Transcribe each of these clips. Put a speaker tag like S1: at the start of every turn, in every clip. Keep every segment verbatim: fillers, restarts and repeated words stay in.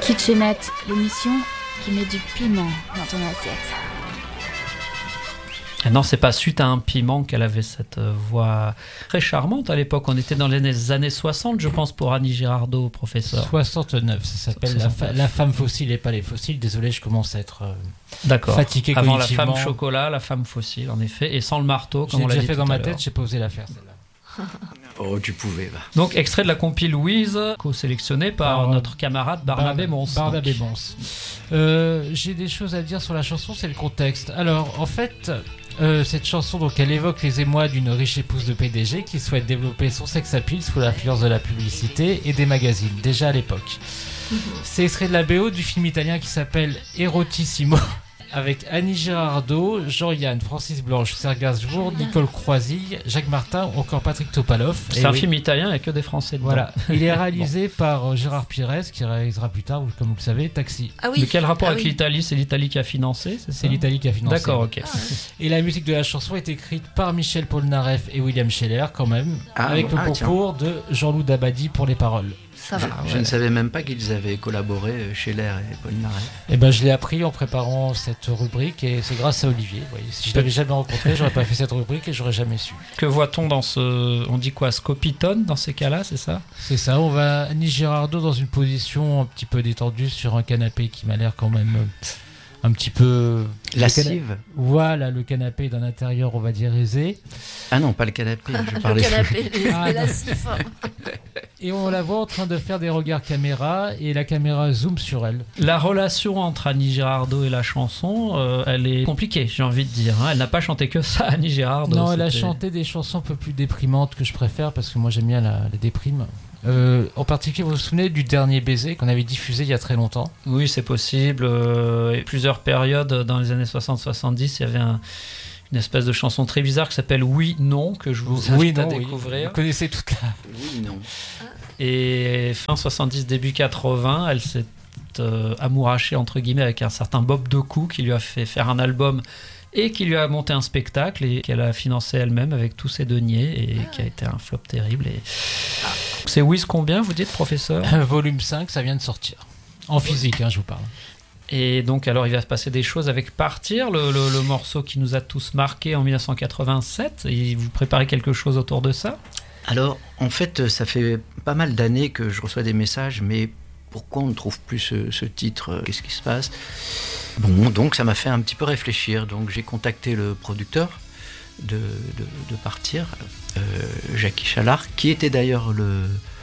S1: Kitchenette, l'émission qui met du piment dans ton assiette.
S2: Et non, c'est pas suite à un piment qu'elle avait cette voix très charmante à l'époque. On était dans les années soixante, je pense, pour Annie Girardot, professeur.
S3: soixante-neuf, ça s'appelle la, fa- la femme fossile et pas les fossiles. Désolé, je commence à être euh,
S2: D'accord.
S3: fatigué
S2: Avant
S3: cognitivement.
S2: la femme chocolat, la femme fossile, en effet, et sans le marteau, comme
S3: J'ai
S2: on l'a
S3: déjà
S2: dit
S3: fait
S2: tout
S3: dans
S2: à
S3: ma
S2: l'heure.
S3: tête, j'ai pas osé la faire celle-là.
S4: Oh, tu pouvais, va.
S2: Donc, extrait de la compile Louise, co-sélectionné par,
S3: Par,
S2: notre camarade Barnabé
S3: Bar-
S2: Mons.
S3: Barnabé Mons. Euh, j'ai des choses à dire sur la chanson, c'est le contexte. Alors, en fait, euh, cette chanson, donc, elle évoque les émois d'une riche épouse de P D G qui souhaite développer son sex appeal sous l'influence de la publicité et des magazines, déjà à l'époque. C'est extrait de la B O du film italien qui s'appelle Erotissimo, avec Annie Girardot, Jean-Yann, Francis Blanche, Serge Gainsbourg, Nicole Croisille, Jacques Martin ou encore Patrick Topalov.
S2: C'est
S3: Et
S2: un
S3: oui.
S2: film italien, il n'y a que des Français dedans.
S3: Voilà, il est réalisé par Gérard Pires qui réalisera plus tard, comme vous le savez, Taxi.
S5: Ah oui.
S2: Mais quel rapport
S5: Ah
S2: avec
S5: oui.
S2: l'Italie? C'est l'Italie qui a financé, c'est ça?
S3: C'est l'Italie qui a financé.
S2: D'accord, ok.
S5: Ah ouais.
S3: Et la musique de la chanson est écrite par Michel Polnareff et William Scheller quand même,
S4: Ah,
S3: avec
S4: bon,
S3: le
S4: ah,
S3: concours de Jean-Loup Dabadi pour les paroles.
S5: Ça
S4: Je,
S5: va.
S4: je ne savais même pas qu'ils avaient collaboré, euh, Scheller et Polnareff.
S3: Et ben je l'ai appris en préparant cette rubrique et c'est grâce à Olivier. Vous voyez, si je l'avais jamais rencontré, j'aurais pas fait cette rubrique et j'aurais jamais su.
S2: Que voit-on dans ce... On dit quoi? Scopitone dans ces cas-là, c'est ça?
S3: C'est ça, on va Annie Girardot dans une position un petit peu détendue sur un canapé qui m'a l'air quand même euh, un petit peu...
S4: Lascive?
S3: Voilà, le canapé d'un intérieur, on va dire, aisé.
S4: Ah non, pas le canapé, je
S5: Le
S4: parlais...
S5: canapé, les,
S3: Ah,
S5: les
S3: non.
S5: lascifs.
S3: Et on la voit en train de faire des regards caméra et la caméra zoom sur elle.
S2: La relation entre Annie Girardot et la chanson, euh, elle est compliquée, j'ai envie de dire. hein. Elle n'a pas chanté que ça, Annie Girardot.
S3: Non, elle a
S2: c'était-
S3: chanté des chansons un peu plus déprimantes que je préfère parce que moi j'aime bien la, la déprime. Euh, en particulier, vous vous souvenez du dernier baiser qu'on avait diffusé il y a très longtemps?
S2: Oui, c'est possible. Euh, et plusieurs périodes dans les années soixante soixante-dix, il y avait un- une espèce de chanson très bizarre qui s'appelle Oui, Non, que je vous invite à
S3: oui.
S2: découvrir.
S3: Vous connaissez toute la...
S4: Oui, non.
S2: Et fin soixante-dix, début quatre-vingts, elle s'est euh, amourachée entre guillemets avec un certain Bob Decou qui lui a fait faire un album et qui lui a monté un spectacle et qu'elle a financé elle-même avec tous ses deniers et qui a été un flop terrible. Et... C'est Wiz combien, vous dites, professeur?
S3: Volume cinq, ça vient de sortir. En physique, hein, je vous parle.
S2: Et donc, alors, il va se passer des choses avec Partir, le, le, le morceau qui nous a tous marqués en dix-neuf cent quatre-vingt-sept. Et vous préparez quelque chose autour de ça?
S4: Alors, en fait, ça fait pas mal d'années que je reçois des messages, mais pourquoi on ne trouve plus ce, ce titre? Qu'est-ce qui se passe? Bon, donc ça m'a fait un petit peu réfléchir. Donc j'ai contacté le producteur de, de, de Partir, euh, Jackie Chalard, qui était d'ailleurs le,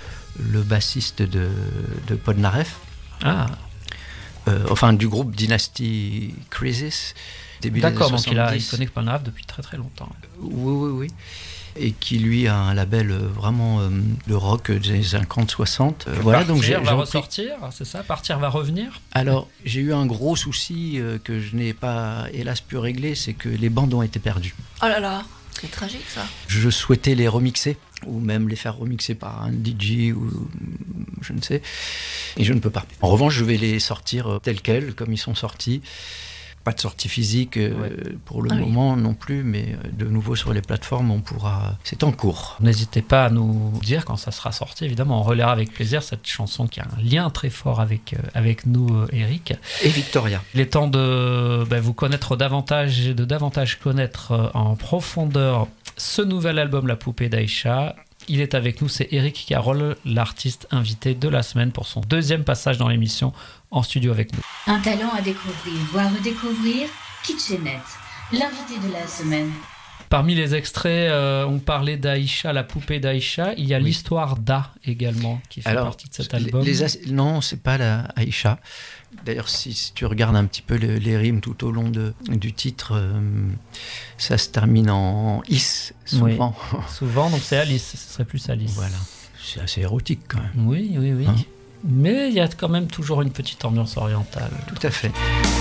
S4: le bassiste de, de Polnareff.
S2: Ah,
S4: Euh, enfin, du groupe Dynasty Crisis, début des années
S2: d'accord, donc il, a, il
S4: soixante-dix.
S2: connaît Polnareff depuis très très longtemps.
S4: Oui, oui, oui. Et qui, lui, a un label euh, vraiment euh, de rock des années cinquante soixante. Euh, voilà, donc j'ai,
S2: Partir
S4: j'ai
S2: va
S4: repris-
S2: ressortir, c'est ça? Partir va revenir?
S4: Alors, j'ai eu un gros souci euh, que je n'ai pas, hélas, pu régler, c'est que les bandes ont été perdues.
S5: Oh là là, c'est tragique ça.
S4: Je souhaitais les remixer, ou même les faire remixer par un D J, ou je ne sais, et je ne peux pas. En revanche, je vais les sortir euh, tels quels, comme ils sont sortis. Pas de sortie physique euh,
S2: Ouais.
S4: pour le
S5: Ah oui.
S4: moment non plus, mais euh, de nouveau sur les plateformes, on pourra... C'est en cours.
S2: N'hésitez pas à nous dire quand ça sera sorti, évidemment, on relaiera avec plaisir cette chanson qui a un lien très fort avec, euh, avec nous, euh, Eric.
S4: Et Victoria.
S2: Il est temps de ben, vous connaître davantage et de davantage connaître euh, en profondeur ce nouvel album La Poupée d'Aïcha. Il est avec nous, c'est Eric Carole, l'artiste invité de la semaine pour son deuxième passage dans l'émission en studio avec nous.
S1: Un talent à découvrir, voire redécouvrir, Kitchenette, l'invité de la semaine.
S2: Parmi les extraits, euh, on parlait d'Aïcha, La Poupée d'Aïcha. Il y a
S4: Oui.
S2: l'histoire d'A également qui fait
S4: Alors,
S2: partie de cet album.
S4: les as- non, c'est pas la Aïcha. D'ailleurs, si, si tu regardes un petit peu les, les rimes tout au long de, du titre, euh, ça se termine en is, souvent.
S2: Souvent, donc c'est Alice, ce serait plus Alice.
S4: Voilà. C'est assez érotique quand même.
S2: Oui, oui, oui.
S4: Hein?
S2: Mais il y a quand même toujours une petite ambiance orientale.
S4: Tout à fait.